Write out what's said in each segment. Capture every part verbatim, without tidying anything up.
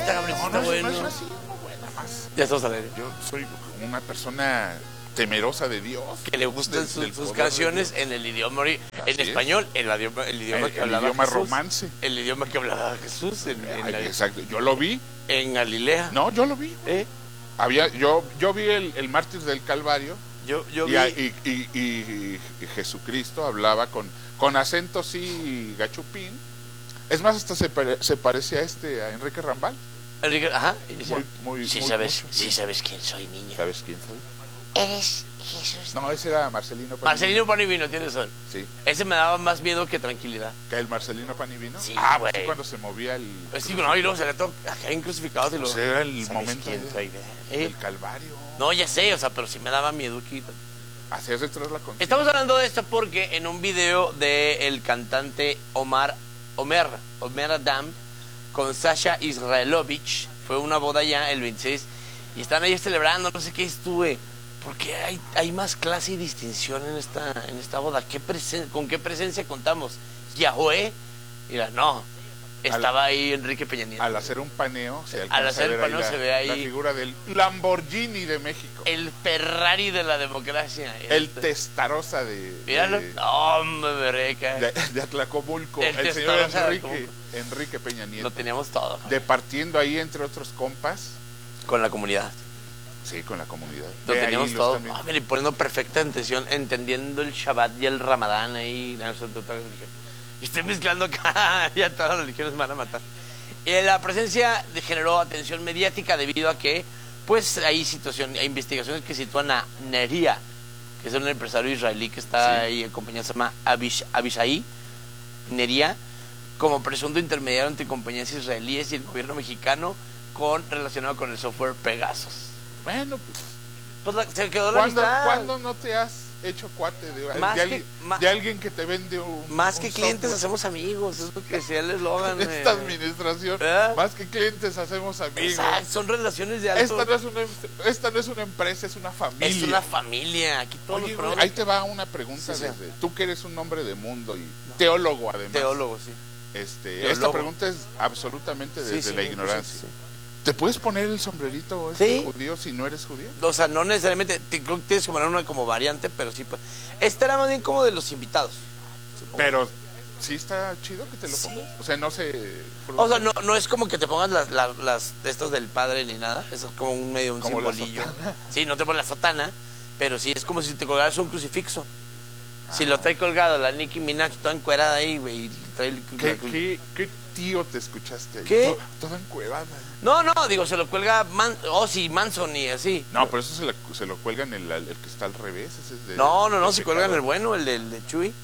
está, Gabriel, no, está no, bueno. no es así, no, bueno, más. Ya estamos al aire. Yo soy una persona temerosa de Dios. Que le gustan del, sus, del sus poder canciones de en el idioma, ori- en es. español, el idioma, el idioma El- que el hablaba idioma Jesús. romance. El idioma que hablaba Jesús en, en, Ay, la- exacto, yo lo vi. en Galilea. No, yo lo vi. ¿Eh? Había, yo, yo vi el, el mártir del Calvario. Yo, yo Y, vi... a- y, y, y- y Jesucristo hablaba con, con acento sí gachupín. Es más, hasta se, pare- se parece a este, a Enrique Rambal. Enrique, ajá. Y decía, Muy, muy, sí, muy sabes, mucho, sí sabes quién soy, niña. ¿Sabes quién soy? Eres Jesús. No, ese era Marcelino Panivino. Marcelino Panivino, tienes razón. Sí. Ese me daba más miedo que tranquilidad. ¿Que el Marcelino Panivino? Sí, ah, pues güey. sí, cuando se movía el... Pues sí, no, y luego se le toca acá en crucificados y lo... Pues era el ¿Sabes momento quién de- soy? ¿Eh? del Calvario. No, ya sé, o sea, pero sí me daba miedo que... Hacías detrás la conciencia. Estamos hablando de esto porque en un video de el cantante Omar, Omer, Omer Adam, con Sasha Israelovich, fue una boda ya el veintiséis, y están ahí celebrando, no sé qué estuve, porque hay, hay más clase y distinción en esta, en esta boda. ¿Qué presen- ¿Con qué presencia contamos? ¿Yahweh? Mira, no, estaba ahí Enrique Peña Nieto. Al hacer un paneo, se Al alcanza hacer a ver el paneo ahí la, se ve ahí- la figura del Lamborghini de México. El Ferrari de la democracia. El Este- Testarossa de, Míralo. de, No, hombre, Bereca. de, de Atlacomulco. El El, señor Testarossa de Enrique, Atlacomulco. Enrique Peña Nieto. Lo teníamos todo. Departiendo ahí entre otros compas. Con la comunidad. Sí, con la comunidad. Lo Ve ahí, teníamos lo todo. están viendo. Ah, mira, y poniendo perfecta atención, entendiendo el Shabbat y el Ramadán ahí. No, eso es otra religión. Y estoy mezclando acá, ya todas las religiones me van a matar. Y la presencia de- generó atención mediática debido a que, pues, hay situación, hay investigaciones que sitúan a Neria, que es un empresario israelí que está Sí. ahí en compañía, se llama Abish, Abishai Neria, como presunto intermediario entre compañías israelíes y el gobierno mexicano con relacionado con el software Pegasus. Bueno, pues, Pues la- se quedó la ¿cuándo, amistad. ¿cuándo no te has hecho cuate de, Más de, que- alguien, ma- de alguien que te vende un Más un que clientes software? hacemos amigos, es lo que decía el eslogan. En eh. esta administración, ¿Verdad? más que clientes hacemos amigos. Exacto, son relaciones de alto. Esta no, es una, esta no es una empresa, es una familia. Es una familia, aquí todos Oye, los güey, programas- ahí te va una pregunta Sí, sí. desde tú que eres un hombre de mundo y teólogo además. Teólogos, sí. Este, Teólogo. esta pregunta es absolutamente Sí, desde sí, la sí, ignorancia. sí, sí. ¿Te puedes poner el sombrerito este Sí. judío si no eres judío? O sea, no necesariamente, te- creo que tienes que poner una como variante, pero sí, pues. Esta era más bien como de los invitados. supongo. Pero sí está chido que te lo Sí. pongas. O sea, no se... O sea, no, no es como que te pongas las, las, las de estos del padre ni nada, eso es como un medio, un Como la simbolillo. sotana. Sí, no te pones la sotana, pero sí es como si te colgaras un crucifixo. Si Ah. lo trae colgado la Nicki Minaj toda encuerada ahí, güey, y trae el- ¿Qué, la- qué, qué tío te escuchaste ahí? ¿Qué? To- Toda encuevada. No, no, digo, se lo cuelga Man Ozzy, Manson y así. No, pero eso se, la- se lo cuelgan el, el que está al revés. Ese es de, No, no, no, de se cuelgan pecador. el bueno, el del de Chuy.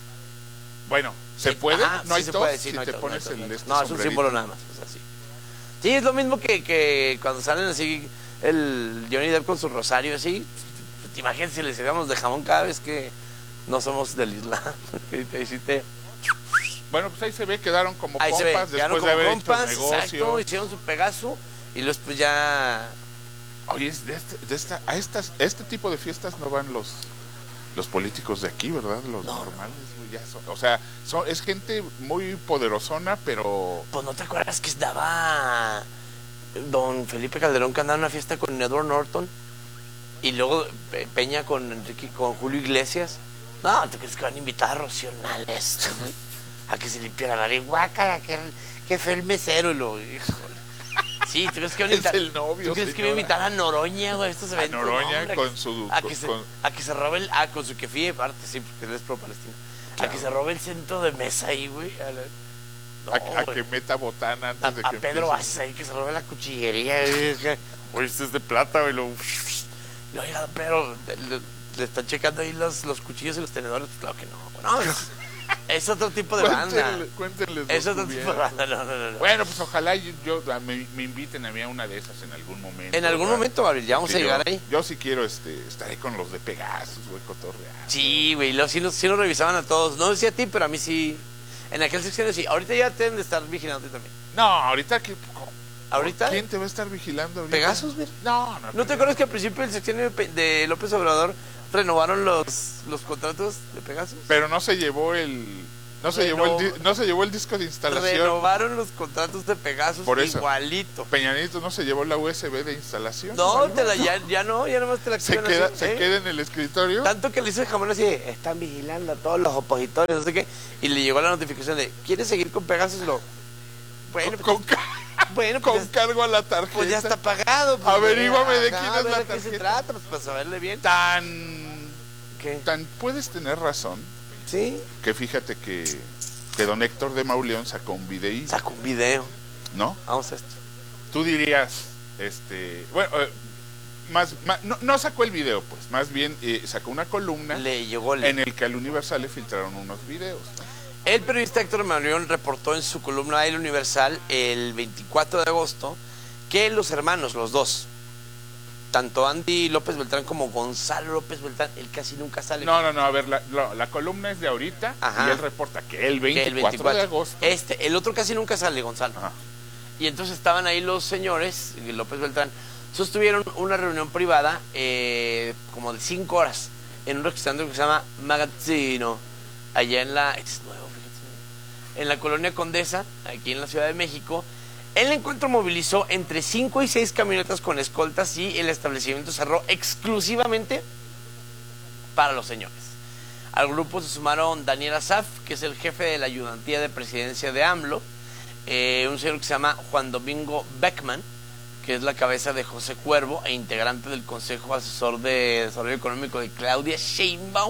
Bueno, ¿se Sí, puede? ajá, ¿No sí hay se tos? puede, sí, si no hay te tos, no hay pones tos, no hay el tos. este No, es un sombrerito. símbolo nada más, o sea, sí. Sí, es lo mismo que, que cuando salen así el Johnny Depp con su rosario así. Te imaginas si le sirviéramos de jamón cada vez que no somos del Islam. Que te hiciste- Bueno, pues ahí se ve, quedaron como Ahí se ve, compas quedaron después de como haber compas, hecho negocio. exacto, hicieron su Pegaso y luego pues ya... Oye, es de este, de esta, a estas, a este tipo de fiestas no van los los políticos de aquí, ¿verdad? Los No. normales, güey, ya son- o sea, son, es gente muy poderosona, pero Pues no te acuerdas que estaba don Felipe Calderón que andaba en una fiesta con Edward Norton y luego Pe- Peña con Enrique, con Julio Iglesias. No, ¿tú crees que van a invitar a Rocío Nales a que se limpiara la nariz? Guácala, que, que fue el mesero y lo... híjole. Sí, ¿tú crees que van a Es invitar? el novio, ¿Tú crees que van a señora. invitar a Noroña, güey, estos a eventos? Noroña No, hombre, con su... a con- que, se, con- a que se robe el... Ah, con su kefí, aparte, sí, porque él es pro-palestino. A que se robe el centro de mesa ahí, güey. A, la- no, a- a güey. que meta botana antes A, de a que Pedro empiece. Vázquez ahí que se robe la cuchillería. güey, que, Oye, este es de plata, güey. Lo... No, oiga, pero le, le están checando ahí los, los cuchillos y los tenedores. Pues claro que no. No, es, es otro tipo de banda. Cuéntenle- cuéntenles Es los otro tipo de cubiertos. banda. No, no, no. no. Bueno, pues ojalá yo, yo- a- me, me inviten a mí a una de esas en algún momento. En algún ¿verdad? momento, Gabriel, ya vamos Sí, a llegar yo, ahí. Yo sí quiero este, estar ahí con los de Pegasus, güey, cotorrear. Sí, güey. Lo, sí, nos, sí nos revisaban a todos. No decía a ti, pero a mí sí. En aquel sección sí. Ahorita ya deben de estar vigilando también. No, ahorita que... ¿Ahorita? ¿Quién te va a estar vigilando ahorita? ¿Pegasus, güey? No, no. ¿No te acuerdas que al principio del sexenio de Pe- de López Obrador renovaron los, los contratos de Pegasus? Pero no se llevó el, No se, llevó el, di- no se llevó el disco de instalación. Renovaron los contratos de Pegasus Por eso. igualito. Peña Nieto no se llevó la U S B de instalación. No, ¿Algo? te la, ya, ya no, ya nomás te la Se activan queda, así, se ¿eh? queda en el escritorio. Tanto que le hizo el jamón así, de, están vigilando a todos los opositores, no sé qué. Y le llegó la notificación de, ¿quieres seguir con Pegasus? Lo, bueno, con, pues, ca- bueno, pues, con ya- cargo a la tarjeta. pues ya está pagado. Pues, Averígüame de ajá, quién a es ver la de qué se tarjeta. trata, pues para saberle bien. Tan, ¿Qué? tan puedes tener razón Sí, que fíjate que, que don Héctor de Mauleón sacó un videíto, sacó un video. ¿no? Vamos a esto. Tú dirías, este, bueno, eh, más, más- no, no sacó el video, pues, más bien eh, sacó una columna Le llegó el... en el que al Universal le filtraron unos videos, ¿no? El periodista Héctor Manuel reportó en su columna El Universal el veinticuatro de agosto que los hermanos, los dos, tanto Andy López Beltrán como Gonzalo López Beltrán, él casi nunca sale. No, no, no, a ver, la, la, la columna es de ahorita. Ajá. Y él reporta que el que el veinticuatro de agosto. Este, el otro casi nunca sale, Gonzalo. Ajá. Y entonces estaban ahí los señores, López Beltrán, sostuvieron una reunión privada eh, como de cinco horas en un restaurante que se llama Magazzino, allá en la... Es nuevo, fíjate, en la colonia Condesa, aquí en la Ciudad de México. El encuentro movilizó entre cinco y seis camionetas con escoltas y el establecimiento cerró exclusivamente para los señores. Al grupo se sumaron Daniel Asaf, que es el jefe de la ayudantía de presidencia de AMLO, eh, un señor que se llama Juan Domingo Beckman, que es la cabeza de José Cuervo e integrante del Consejo Asesor de Desarrollo Económico de Claudia Sheinbaum,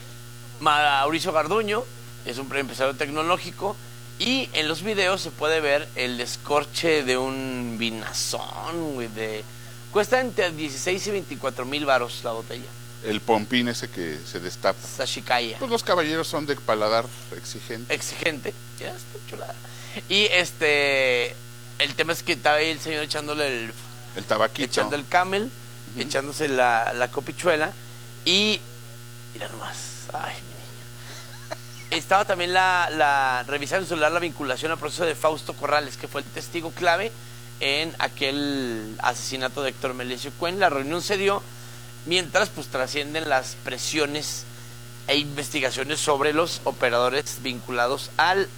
Mauricio Garduño, es un empresario tecnológico, y en los videos se puede ver el descorche de un vinazón, güey, de... Cuesta entre dieciséis y veinticuatro mil varos la botella. El pompín ese que se destapa. Sashikaya. Pues los caballeros son de paladar exigente. Exigente. Ya está chulada. Y este... El tema es que estaba ahí el señor echándole el... El tabaquito. Echando el camel, uh-huh. echándose la, la copichuela. Y... Mira nomás. Ay, mi niña. Estaba también la, la... Revisando el celular la vinculación al proceso de Fausto Corrales, que fue el testigo clave en aquel asesinato de Héctor Melesio Cuen. La reunión se dio mientras pues trascienden las presiones e investigaciones sobre los operadores vinculados al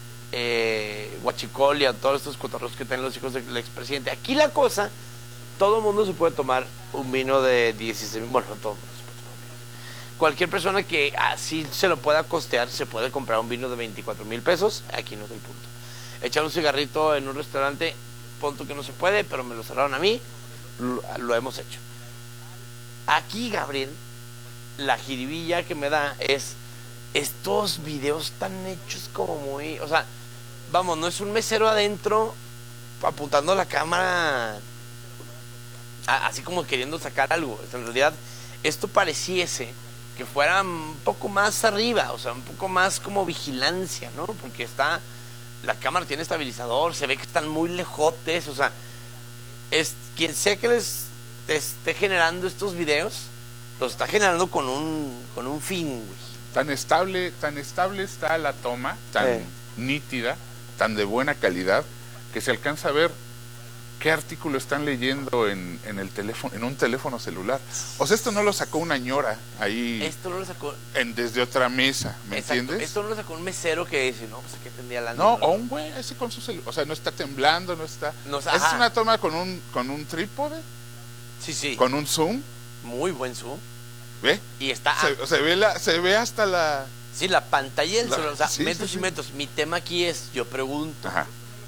eh, Huachicol y a todos estos cotorros que tienen los hijos del expresidente. Aquí la cosa, todo el mundo se puede tomar un vino de dieciséis, bueno, no todo el mundo se puede tomar un vino. Cualquier persona que así se lo pueda costear se puede comprar un vino de veinticuatro mil pesos, aquí no es el punto. Echar un cigarrito en un restaurante, punto que no se puede, pero me lo cerraron a mí, lo, lo hemos hecho. Aquí, Gabriel, la jiribilla que me da es estos videos tan hechos como muy... O sea, vamos, no es un mesero adentro apuntando la cámara a, así como queriendo sacar algo. En realidad, esto pareciese que fuera un poco más arriba, o sea, un poco más como vigilancia, ¿no? Porque está... La cámara tiene estabilizador, se ve que están muy lejotes, o sea, es quien sea que les esté generando estos videos, los está generando con un con un fin, güey. Tan estable, tan estable está la toma, tan Sí. nítida, tan de buena calidad, que se alcanza a ver qué artículo están leyendo en, en el teléfono, en un teléfono celular. O sea, esto no lo sacó una ñora ahí Esto no lo sacó... en, desde otra mesa, ¿me Exacto, entiendes? esto no lo sacó un mesero que dice, no, pues aquí tendría la... No, o un güey así con su celular, o sea, no está temblando, no está... No, es ajá. una toma con un, con un trípode, Sí, sí, con un zoom, muy buen zoom. ¿ve? Y está... Se, se ve la, se ve hasta la... Sí, la pantalla del La- celular, o sea, sí, metros sí, y sí. metros. Mi tema aquí es, yo pregunto, Ajá.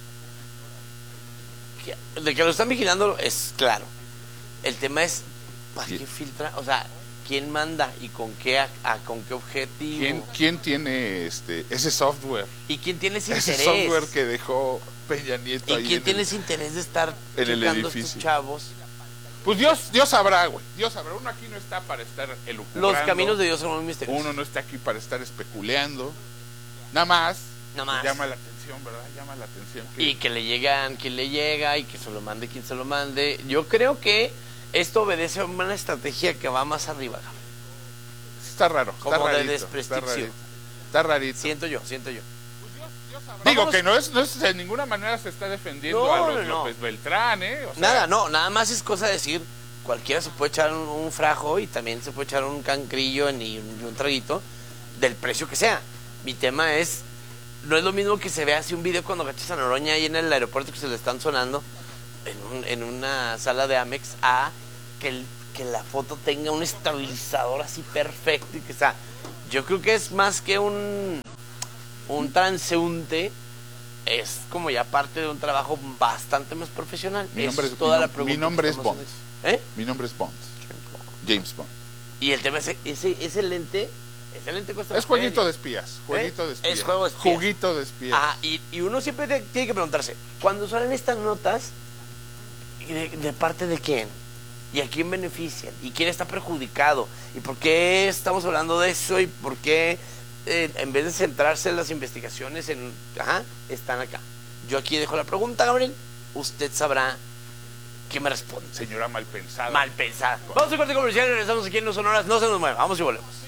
que- de que lo están vigilando es claro. El tema es, ¿para Sí. qué filtra? O sea, ¿quién manda y con qué, a, a- con qué objetivo? ¿Quién, quién tiene este ese software? ¿Y quién tiene ese Ese interés? software que dejó Peña Nieto ¿Y ahí quién en tiene el- ese interés de estar en el checando a estos edificio? chavos? Pues Dios, Dios sabrá, güey. Dios sabrá. Uno aquí no está para estar elucubrando. Los caminos de Dios son muy misteriosos. Uno no está aquí para estar especulando. Nada más. Nada más. Llama la atención, ¿verdad? Llama la atención. Que... Y que le llegan quien le llega y que se lo mande quien se lo mande. Yo creo que esto obedece a una estrategia que va más arriba, Gabriel. Está raro. Como está de rarito, desprestigio. Está rarito. Está rarito. Siento yo, siento yo. Digo Vámonos. que no es, no es, de ninguna manera se está defendiendo No, a los no, no. López Beltrán, ¿eh? O sea, Nada, no, nada más es cosa de decir, cualquiera se puede echar un, un frajo y también se puede echar un cancrillo y un, y un traguito del precio que sea. Mi tema es, no es lo mismo que se vea así un video cuando Gacho a Noroña ahí en el aeropuerto que se le están sonando en, un, en una sala de Amex, a que, el, que la foto tenga un estabilizador así perfecto y que sea, yo creo que es más que un, un transeúnte, es como ya parte de un trabajo bastante más profesional. Mi nombre es, toda mi, la nom- pregunta mi nombre que es estamos Bond. haciendo. ¿Eh? Mi nombre es Bond. James Bond. Y el tema es ese, ese lente, ese lente cuesta Es jueguito de espías. Jueguito ¿Eh? de espías. Es juego de espías. Juguito de espías. Ah, y, y uno siempre te- tiene que preguntarse, cuando salen estas notas, ¿de, de parte de quién? ¿Y a quién benefician? ¿Y quién está perjudicado? ¿Y por qué estamos hablando de eso? ¿Y por qué, eh, en vez de centrarse en las investigaciones, en, ajá, están acá? Yo aquí dejo la pregunta, Gabriel. Usted sabrá qué me responde. Señora mal pensada. Mal pensada. Vamos a un corte comercial y regresamos aquí en No Sonoras. No se nos mueva. Vamos y volvemos.